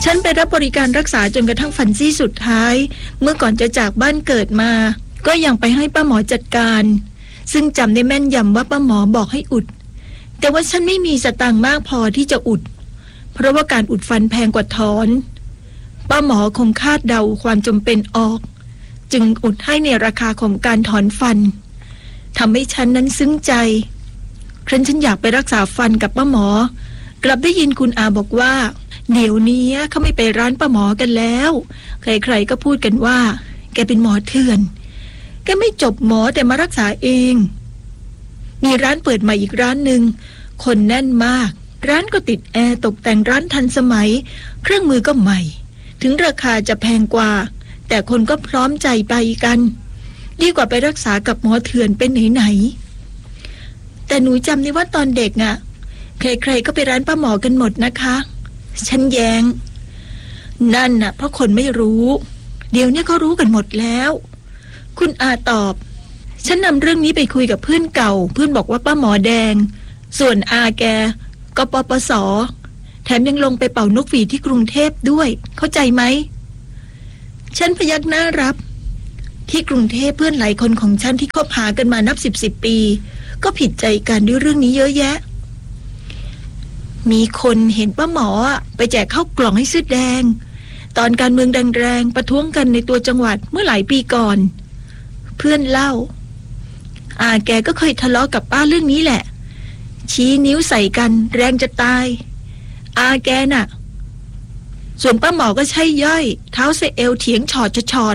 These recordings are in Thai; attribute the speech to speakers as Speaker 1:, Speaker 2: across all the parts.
Speaker 1: ฉันไปรับบริการรักษาจนกระทั่งฟันซี่สุดท้ายเมื่อก่อนจะจากบ้านเกิดมาก็ยังไปให้ป้าหมอจัดการซึ่งจำได้แม่นยำว่าป้าหมอบอกให้อุดแต่ว่าฉันไม่มีสตางค์มากพอที่จะอุดเพราะว่าการอุดฟันแพงกว่าถอนป้าหมอคงคาดเดาความจำเป็นออกจึงอุดให้ในราคาของการถอนฟันทำให้ฉันนั้นซึ้งใจครั้นฉันอยากไปรักษาฟันกับป้าหมอกลับได้ยินคุณอาบอกว่าเดี๋ยวนี้เขาไม่ไปร้านป้าหมอกันแล้วใครๆก็พูดกันว่าแกเป็นหมอเถื่อนแกไม่จบหมอแต่มารักษาเองมีร้านเปิดใหม่อีกร้านหนึ่งคนแน่นมากร้านก็ติดแอร์ตกแต่งร้านทันสมัยเครื่องมือก็ใหม่ถึงราคาจะแพงกว่าแต่คนก็พร้อมใจไปกันดีกว่าไปรักษากับหมอเถื่อนเป็นไหนๆแต่หนูจำได้ว่าตอนเด็กน่ะใครๆก็ไปร้านป้าหมอกันหมดนะคะฉันแย้งนั่นน่ะเพราะคนไม่รู้เดี๋ยวนี้เขารู้กันหมดแล้วคุณอาตอบฉันนำเรื่องนี้ไปคุยกับเพื่อนเก่าเพื่อนบอกว่าป้าหมอแดงส่วนอาแกก็ปปส.แถมยังลงไปเป่านกหวีดที่กรุงเทพด้วยเข้าใจไหมฉันพยักหน้ารับที่กรุงเทพเพื่อนหลายคนของฉันที่คบหากันมานับ10 ปีก็ผิดใจกันด้วยเรื่องนี้เยอะแยะมีคนเห็นป้าหมอไปแจกข้าวกล่องให้เสื้อแดงตอนการเมืองแรงๆประท้วงกันในตัวจังหวัดเมื่อหลายปีก่อนเพื่อนเล่าแกก็เคยทะเลาะกับป้าเรื่องนี้แหละชี้นิ้วใส่กันแรงจะตายแกน่ะส่วนป้าหมอก็ใช่ย่อยเท้าเซเอลเถียงฉอดจะฉอด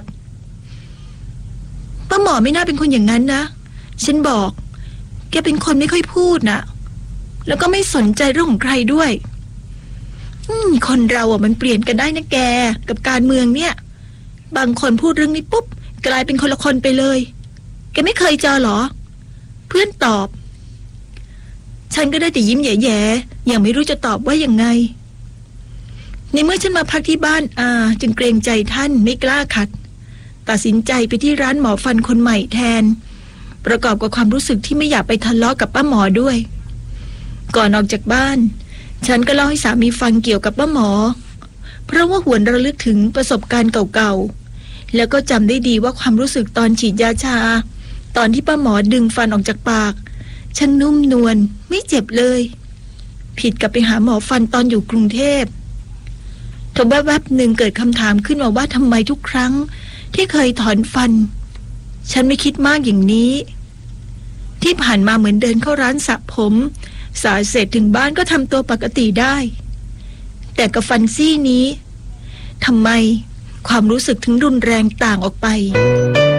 Speaker 1: ป้าหมอไม่น่าเป็นคนอย่างนั้นนะฉันบอกแกเป็นคนไม่ค่อยพูดนะแล้วก็ไม่สนใจเรื่องของใครด้วยคนเรามันเปลี่ยนกันได้นะแกกับการเมืองเนี่ยบางคนพูดเรื่องนี้ปุ๊บกลายเป็นคนละคนไปเลยแกไม่เคยเจอหรอเพื่อนตอบฉันก็ได้แต่ยิ้มแย่ๆยังไม่รู้จะตอบว่ายังไงในเมื่อฉันมาพักที่บ้านจึงเกรงใจท่านไม่กล้าขัดตัดสินใจไปที่ร้านหมอฟันคนใหม่แทนประกอบกับความรู้สึกที่ไม่อยากไปทะเลาะกับป้าหมอด้วยก่อนออกจากบ้านฉันก็เล่าให้สามีฟังเกี่ยวกับป้าหมอเพราะว่าหวนระลึกถึงประสบการณ์เก่าๆแล้วก็จำได้ดีว่าความรู้สึกตอนฉีดยาชาตอนที่ป้าหมอดึงฟันออกจากปากฉันนุ่มนวลไม่เจ็บเลยผิดกับไปหาหมอฟันตอนอยู่กรุงเทพแต่แวบๆหนึ่งเกิดคำถามขึ้นมาว่าทำไมทุกครั้งที่เคยถอนฟันฉันไม่คิดมากอย่างนี้ที่ผ่านมาเหมือนเดินเข้าร้านสระผมสระเสร็จถึงบ้านก็ทำตัวปกติได้แต่กับฟันซี่นี้ทำไมความรู้สึกถึงรุนแรงต่างออกไป